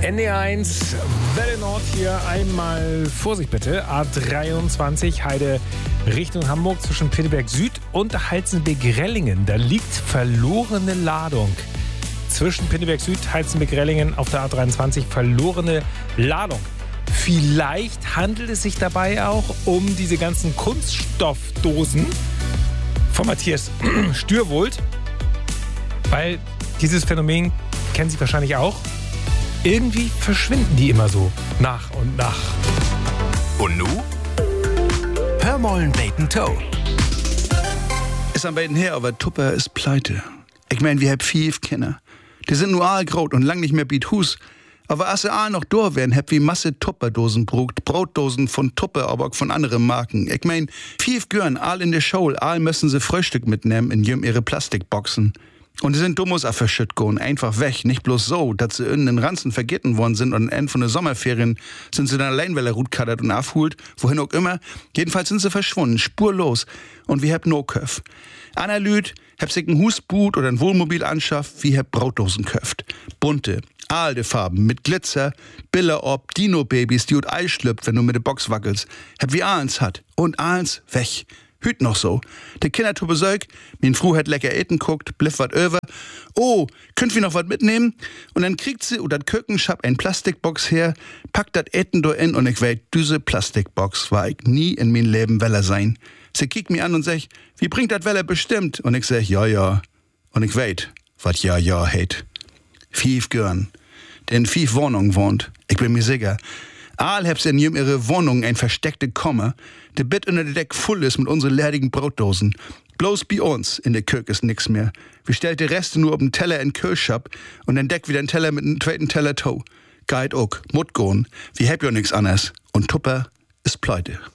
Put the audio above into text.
ND1, Welle Nord hier einmal Vorsicht bitte. A23 Heide Richtung Hamburg zwischen Pinneberg Süd und Heizenberg-Rellingen. Da liegt verlorene Ladung. Zwischen Pinneberg Süd, Heizenberg-Rellingen auf der A23 verlorene Ladung. Vielleicht handelt es sich dabei auch um diese ganzen Kunststoffdosen von Matthias Stürwold. Weil dieses Phänomen kennen Sie wahrscheinlich auch. Irgendwie verschwinden die immer so nach und nach. Und nu? Hör mollen Bacon Toe. Ist am beiden her, aber Tupper ist pleite. Ich mein, wir hab 5 Kinder. Die sind nur aalgrot und lang nicht mehr biet Hus. Aber als sie noch da wären, hab wie Masse Tupperdosen brugt. Brotdosen von Tupper, aber auch von anderen Marken. Ich mein, 5 Gören, all in der Schule, all müssen sie Frühstück mitnehmen in ihre Plastikboxen. Und die sind dummus auf verschütt gehen, einfach weg. Nicht bloß so, dass sie in den Ranzen vergessen worden sind und am Ende von der Sommerferien sind sie dann allein, weil er rutkaddert und aufholt, wohin auch immer. Jedenfalls sind sie verschwunden, spurlos. Und wir hab no Köf. Anna Lüd, hab sich ein Husboot oder ein Wohnmobil anschafft, wie hab Brotdosen köft. Bunte, alte Farben, mit Glitzer, Bille ob, Dino-Babys, die ut Ei schlüpft, wenn du mit der Box wackelst. Hab wie Ahlens hat. Und Ahlens weg. Hüt noch so. De Kinder tu Besäug, min Fru hat lecker Eten guckt, bliff wat över. Oh, könnt wir noch wat mitnehmen? Und dann kriegt sie oder Kökenschab ein Plastikbox her, packt dat Eten do in und ich weet, diese Plastikbox war ich nie in mein Leben Weller sein. Sie kickt mir an und sech, wie bringt dat Weller bestimmt? Und ich sech, ja. Und ich weet, wat ja heit. 5 Gören, der in 5 Wohnungen wohnt. Ich bin mir sicher. Aal hab's in ihre Wohnung ein versteckte Komme, der Bett unter der Deck voll ist mit unseren leerigen Brotdosen. Bloß bei uns in der Kök ist nix mehr. Wir stellt die Reste nur auf den Teller in den Kühlschab und dann deckt wieder ein Teller mit einem zweiten Teller Tau. Geht auch, Mut gehen. Wir hab ja nix anderes. Und Tupper ist pleite.